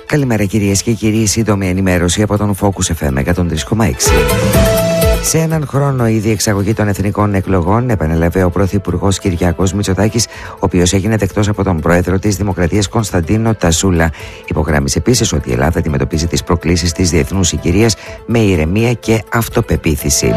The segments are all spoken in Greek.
Καλημέρα κυρίες και κύριοι, σύντομη ενημέρωση από τον Focus FM 103,6. Σε έναν χρόνο η διεξαγωγή των εθνικών εκλογών επανέλαβε ο Πρωθυπουργός Κυριάκος Μητσοτάκης, ο οποίος έγινε δεκτός από τον Πρόεδρο της Δημοκρατίας Κωνσταντίνο Τασούλα. Υπογράμμισε επίσης ότι η Ελλάδα αντιμετωπίζει τις προκλήσεις της διεθνούς συγκυρίας με ηρεμία και αυτοπεποίθηση.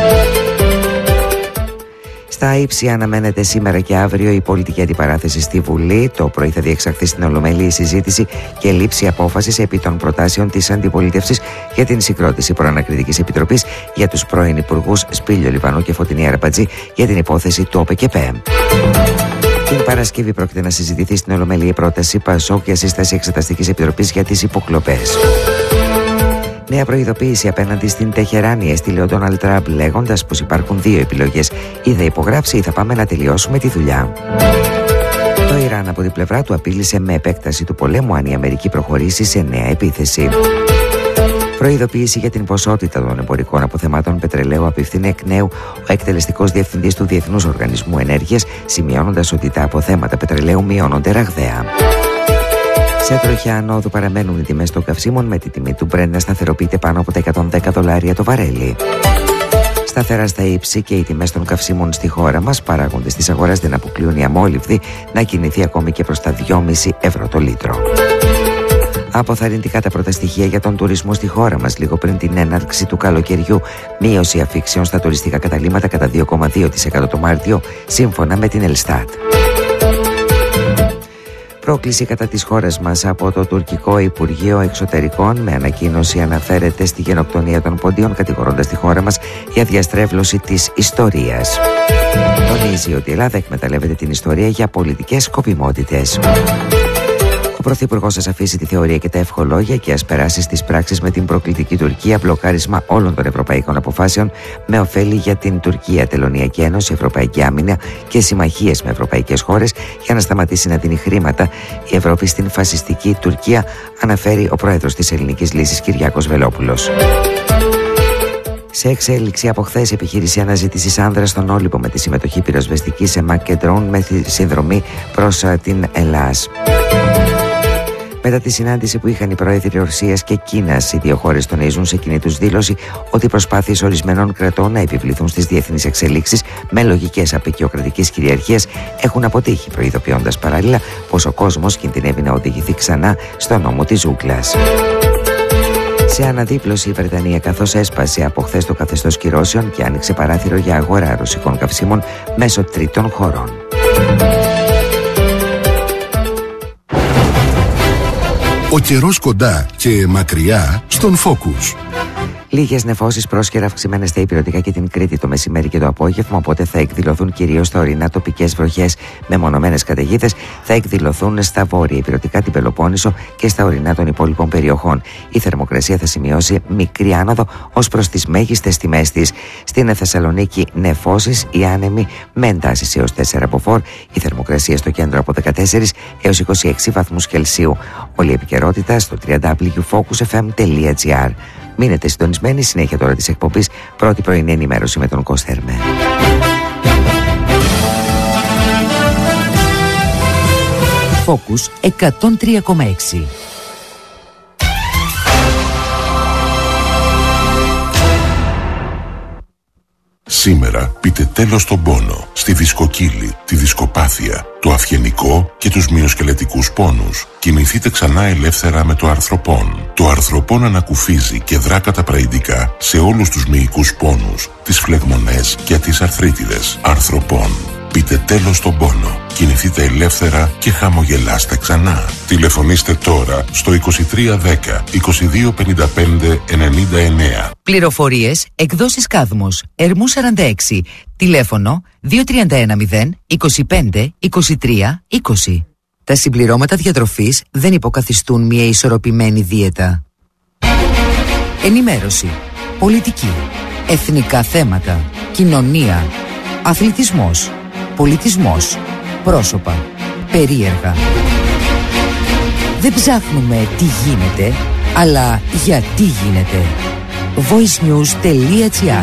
Στα ύψη αναμένεται σήμερα και αύριο η πολιτική αντιπαράθεση στη Βουλή. Το πρωί θα διεξαχθεί στην Ολομέλεια η συζήτηση και λήψη απόφασης επί των προτάσεων της αντιπολίτευσης για την συγκρότηση προανακριτικής επιτροπής για τους πρώην υπουργούς Σπύλιο Λιβανού και Φωτεινή Αραπατζή για την υπόθεση του ΟΠΕΚΕΠΕ. Την Παρασκευή πρόκειται να συζητηθεί στην Ολομέλεια η πρόταση ΠΑΣΟΚ για σύσταση εξεταστικής επιτροπής για τις υποκλοπές. Νέα προειδοποίηση απέναντι στην Τεχεράνη έστειλε ο Ντόναλντ Τραμπ, λέγοντας πως υπάρχουν δύο επιλογές: ή θα υπογράψει ή θα πάμε να τελειώσουμε τη δουλειά. Το Ιράν από την πλευρά του απείλησε με επέκταση του πολέμου αν η Αμερική προχωρήσει σε νέα επίθεση. Προειδοποίηση για την ποσότητα των εμπορικών αποθεμάτων πετρελαίου απευθύνει εκ νέου ο εκτελεστικός διευθυντής του Διεθνούς Οργανισμού Ενέργειας, σημειώνοντας ότι τα αποθέματα πετρελαίου μειώνονται ραγδαία. Σε τροχιά ανόδου παραμένουν οι τιμές των καυσίμων, με τη τιμή του Brent να σταθεροποιείται πάνω από τα $110 το βαρέλι. Σταθερά στα ύψη και οι τιμές των καυσίμων στη χώρα μας, παράγοντες της αγοράς δεν αποκλείουν η αμόλυβδη να κινηθεί ακόμη και προς τα 2,5 ευρώ το λίτρο. Αποθαρρυντικά τα πρώτα στοιχεία για τον τουρισμό στη χώρα μας λίγο πριν την έναρξη του καλοκαιριού. Μείωση αφήξεων στα τουριστικά καταλύματα κατά 2,2% το Μάρτιο, σύμφωνα με την Ελστάτ. Πρόκληση κατά της χώρας μας από το τουρκικό Υπουργείο Εξωτερικών, με ανακοίνωση αναφέρεται στη γενοκτονία των ποντίων, κατηγορώντας τη χώρα μας για διαστρέβλωση της ιστορίας. Τονίζει ότι η Ελλάδα εκμεταλλεύεται την ιστορία για πολιτικές σκοπιμότητες. Ο Πρωθυπουργός ας αφήσει τη θεωρία και τα ευχολόγια και ας περάσει στις πράξεις με την προκλητική Τουρκία, μπλοκάρισμα όλων των ευρωπαϊκών αποφάσεων με ωφέλη για την Τουρκία, Τελωνειακή Ένωση, Ευρωπαϊκή Άμυνα και συμμαχίες με ευρωπαϊκές χώρες για να σταματήσει να δίνει χρήματα η Ευρώπη στην φασιστική Τουρκία, αναφέρει ο πρόεδρος της Ελληνικής Λύσης Κυριάκος Βελόπουλος. Σε εξέλιξη από χθες, επιχείρηση αναζήτησης άνδρα στον Όλυμπο με τη συμμετοχή πυροσβεστική σε ΜΑΚ και ντρόουν με τη συνδρομή προς την Ελλάς. Μετά τη συνάντηση που είχαν οι πρόεδροι Ρωσίας και Κίνας, οι δύο χώρες τονίζουν σε κοινή τους δήλωση ότι οι προσπάθειες ορισμένων κρατών να επιβληθούν στις διεθνείς εξελίξεις με λογικές απεικιοκρατικής κυριαρχίας έχουν αποτύχει, προειδοποιώντας παράλληλα πως ο κόσμος κινδυνεύει να οδηγηθεί ξανά στο νόμο της ζούγκλας. Σε αναδίπλωση η Βρετανία, καθώς έσπασε από χθες το καθεστώς κυρώσεων και άνοιξε παράθυρο για αγορά ρωσικών καυσίμων μέσω τρίτων χωρών. Ο καιρός κοντά και μακριά στον Focus. Λίγες νεφώσεις πρόσχερα αυξημένες στα Ηπειρωτικά και την Κρήτη το μεσημέρι και το απόγευμα, οπότε θα εκδηλωθούν κυρίως στα ορεινά τοπικές βροχές με μονομένες καταιγίδες. Θα εκδηλωθούν στα βόρεια Ηπειρωτικά, την Πελοπόννησο και στα ορεινά των υπόλοιπων περιοχών. Η θερμοκρασία θα σημειώσει μικρή άνοδο ως προς τις μέγιστες τιμές της. Στην Θεσσαλονίκη νεφώσεις, οι άνεμοι με εντάσεις έως 4 μποφόρ. Η θερμοκρασία στο κέντρο από 14 έως 26 βαθμούς Κελσίου. Όλη η επικαιρότητα στο www.focusfm.gr. Μείνετε συντονισμένοι, συνέχεια τώρα της εκπομπής, πρώτη πρωινή ενημέρωση με τον Κώστερμε. Focus 103,6. Σήμερα πείτε τέλος στον πόνο, στη δισκοκύλη, τη δισκοπάθεια, το αυγενικό και τους μυοσκελετικούς πόνους. Κινηθείτε ξανά ελεύθερα με το αρθροπόν. Το αρθροπόν ανακουφίζει και δρά καταπραγητικά σε όλους τους μυϊκούς πόνους, τις φλεγμονές και τις αρθρίτιδες. Αρθροπόν. Πείτε τέλος στον πόνο. Κινηθείτε ελεύθερα και χαμογελάστε ξανά. Τηλεφωνήστε τώρα στο 2310 2255 99. Πληροφορίες, εκδόσεις Κάδμος, Ερμού 46, τηλέφωνο 2310 25 23 20. Τα συμπληρώματα διατροφής δεν υποκαθιστούν μια ισορροπημένη δίαιτα. Ενημέρωση, πολιτική, εθνικά θέματα, κοινωνία, αθλητισμός, πολιτισμός, πρόσωπα, περίεργα. Δεν ψάχνουμε τι γίνεται, αλλά γιατί γίνεται. voicenews.gr.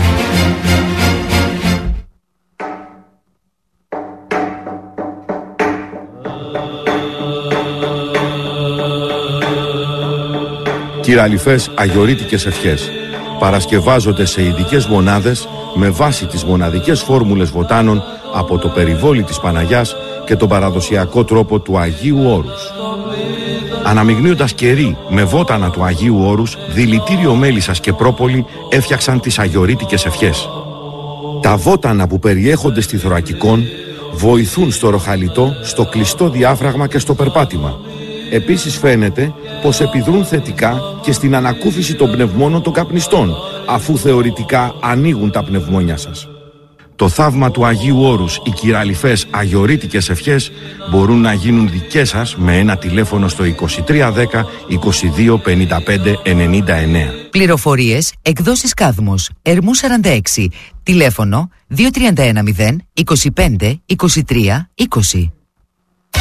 Κυραλιφές αγιορείτικες ευχές παρασκευάζονται σε ειδικές μονάδες με βάση τις μοναδικές φόρμουλες βοτάνων από το περιβόλι της Παναγιάς και τον παραδοσιακό τρόπο του Αγίου Όρους. Αναμειγνύοντας κερί με βότανα του Αγίου Όρους, δηλητήριο μέλισσας και πρόπολη έφτιαξαν τις αγιορείτικες ευχές. Τα βότανα που περιέχονται στη θωρακικόν βοηθούν στο ροχαλιτό, στο κλειστό διάφραγμα και στο περπάτημα. Επίσης φαίνεται πως επιδρούν θετικά και στην ανακούφιση των πνευμόνων των καπνιστών, αφού θεωρητικά ανοίγουν τα πνευμόνια σας. Το θαύμα του Αγίου Όρους, οι κυραλιφές αγιορείτικες ευχές μπορούν να γίνουν δικές σας με ένα τηλέφωνο στο 2310 22 55 99. Πληροφορίες, εκδόσεις Κάδμος, Ερμού 46, τηλέφωνο 2310 25 23 20.